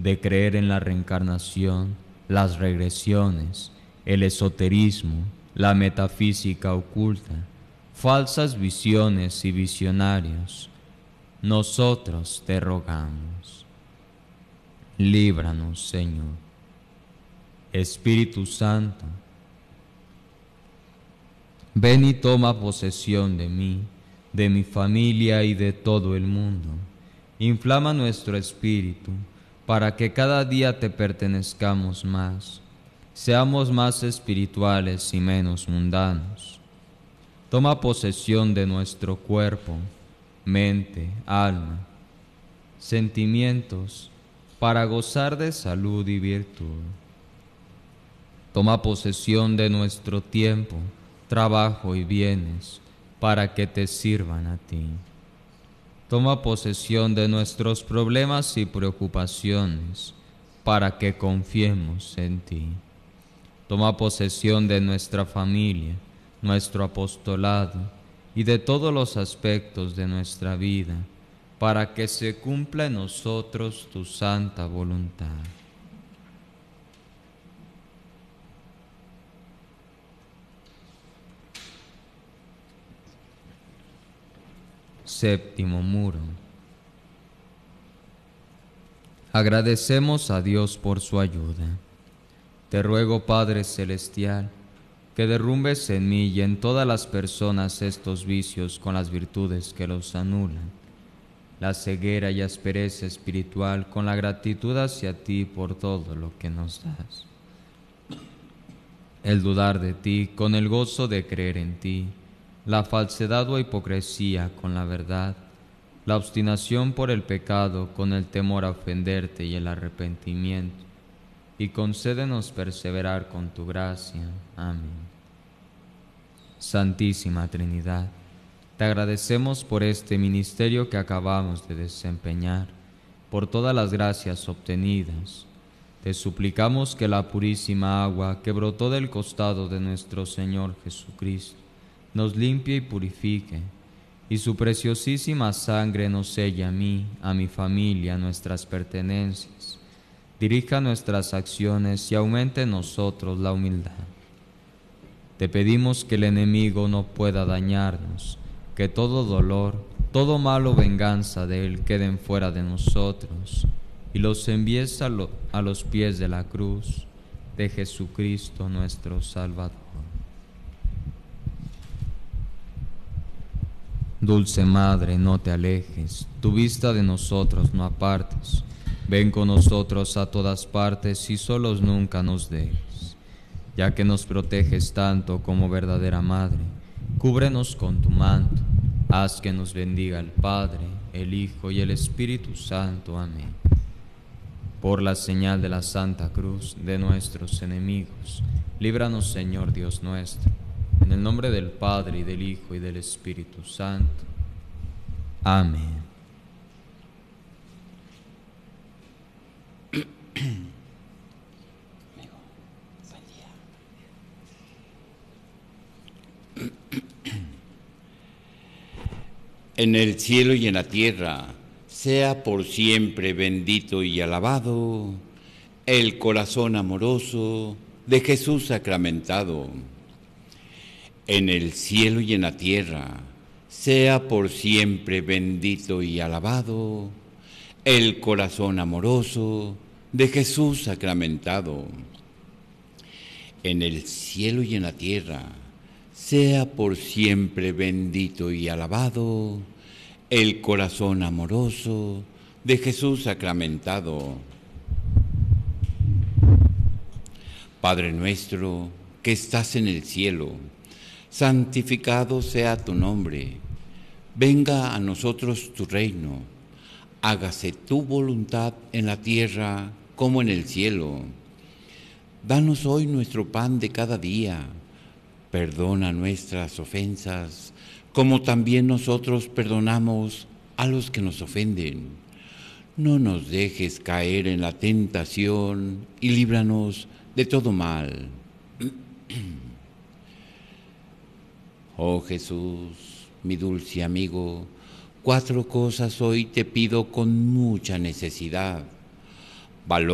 de creer en la reencarnación, las regresiones, el esoterismo, la metafísica oculta, falsas visiones y visionarios, nosotros te rogamos. Líbranos, Señor. Espíritu Santo, ven y toma posesión de mí, de mi familia y de todo el mundo. Inflama nuestro espíritu para que cada día te pertenezcamos más, seamos más espirituales y menos mundanos. Toma posesión de nuestro cuerpo, mente, alma, sentimientos, para gozar de salud y virtud. Toma posesión de nuestro tiempo, trabajo y bienes, para que te sirvan a ti. Toma posesión de nuestros problemas y preocupaciones, para que confiemos en ti. Toma posesión de nuestra familia, nuestro apostolado y de todos los aspectos de nuestra vida, para que se cumpla en nosotros tu santa voluntad. Séptimo muro. Agradecemos a Dios por su ayuda. Te ruego, Padre Celestial, que derrumbes en mí y en todas las personas estos vicios con las virtudes que los anulan, la ceguera y aspereza espiritual con la gratitud hacia ti por todo lo que nos das, el dudar de ti con el gozo de creer en ti, la falsedad o hipocresía con la verdad, la obstinación por el pecado con el temor a ofenderte y el arrepentimiento, y concédenos perseverar con tu gracia. Amén. Santísima Trinidad, te agradecemos por este ministerio que acabamos de desempeñar, por todas las gracias obtenidas. Te suplicamos que la purísima agua que brotó del costado de nuestro Señor Jesucristo nos limpie y purifique, y su preciosísima sangre nos selle a mí, a mi familia, a nuestras pertenencias, dirija nuestras acciones y aumente en nosotros la humildad. Te pedimos que el enemigo no pueda dañarnos, que todo dolor, todo mal o venganza de él queden fuera de nosotros, y los envíes a los pies de la cruz de Jesucristo nuestro Salvador. Dulce Madre, no te alejes, tu vista de nosotros no apartes. Ven con nosotros a todas partes y solos nunca nos dejes. Ya que nos proteges tanto como verdadera Madre, cúbrenos con tu manto. Haz que nos bendiga el Padre, el Hijo y el Espíritu Santo. Amén. Por la señal de la Santa Cruz de nuestros enemigos, líbranos, Señor Dios nuestro. En el nombre del Padre, y del Hijo, y del Espíritu Santo. Amén. En el cielo y en la tierra, sea por siempre bendito y alabado el corazón amoroso de Jesús sacramentado. En el cielo y en la tierra, sea por siempre bendito y alabado el corazón amoroso de Jesús sacramentado. En el cielo y en la tierra, sea por siempre bendito y alabado el corazón amoroso de Jesús sacramentado. Padre nuestro que estás en el cielo, santificado sea tu nombre. Venga a nosotros tu reino. Hágase tu voluntad en la tierra como en el cielo. Danos hoy nuestro pan de cada día. Perdona nuestras ofensas, como también nosotros perdonamos a los que nos ofenden. No nos dejes caer en la tentación y líbranos de todo mal. Oh Jesús, mi dulce amigo, 4 cosas hoy te pido con mucha necesidad. valor